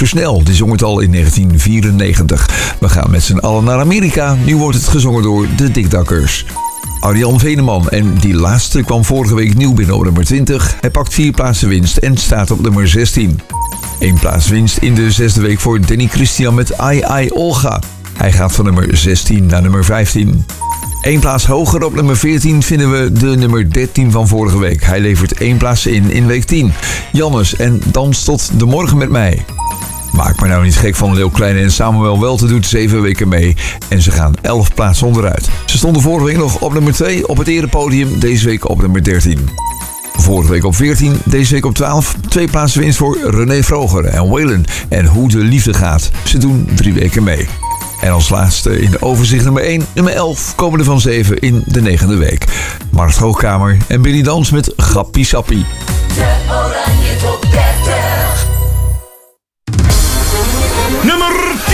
Versnel, die zong het al in 1994. We gaan met z'n allen naar Amerika. Nu wordt het gezongen door de Dikdakkers. Arjan Veneman en die laatste kwam vorige week nieuw binnen op nummer 20. Hij pakt 4 plaatsen winst en staat op nummer 16. 1 plaats winst in de 6e week voor Danny Christian met Ai Olga. Hij gaat van nummer 16 naar nummer 15. 1 plaats hoger op nummer 14 vinden we de nummer 13 van vorige week. Hij levert 1 plaats in week 10. Jannes en Dans tot de morgen met mij. Maak me nou niet gek van Leeuw Kleine en Samuel Welte doet 7 weken mee. En ze gaan 11 plaatsen onderuit. Ze stonden vorige week nog op nummer 2 op het erepodium. Deze week op nummer 13. Vorige week op 14, deze week op 12. 2 plaatsen winst voor René Vroger en Waylon. En Hoe de Liefde gaat. Ze doen 3 weken mee. En als laatste in de overzicht nummer 1, nummer 11, komende van 7 in de 9e week. Markt Hoogkamer en Billy Dans met Grappie Sappie.